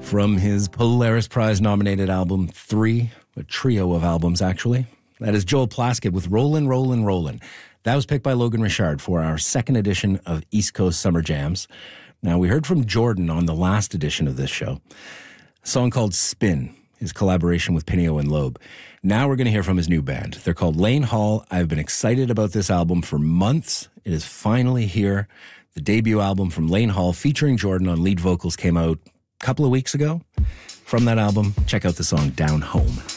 From his Polaris Prize-nominated album 3, a trio of albums, actually. That is Joel Plaskett with Rollin', Rollin', Rollin'. That was picked by Logan Richard for our second edition of East Coast Summer Jams. Now, we heard from Jordan on the last edition of this show. A song called Spin, his collaboration with Pineo and Loeb. Now we're going to hear from his new band. They're called Lane Hall. I've been excited about this album for months. It is finally here. The debut album from Lane Hall featuring Jordan on lead vocals came out couple of weeks ago. From that album, check out the song Down Home.